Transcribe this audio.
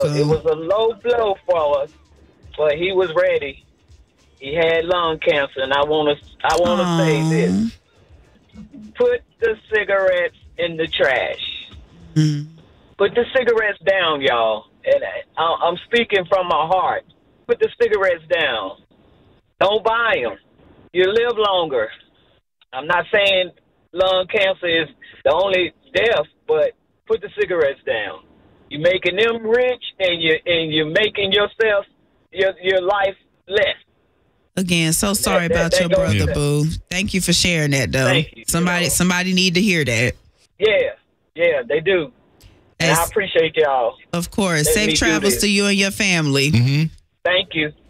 It was a low blow for us, but he was ready. He had lung cancer, and I want to say this: put the cigarettes in the trash. Put the cigarettes down, y'all. And I'm speaking from my heart. Put the cigarettes down. Don't buy them. You live longer. I'm not saying lung cancer is the only death, but put the cigarettes down. You're making them rich, and you're making yourself your life less. Again, so sorry about your brother, Boo. Thank you for sharing that, though. Thank you. Somebody need to hear that. Yeah, they do. And I appreciate y'all. Of course. Safe travels to you and your family. Thank you.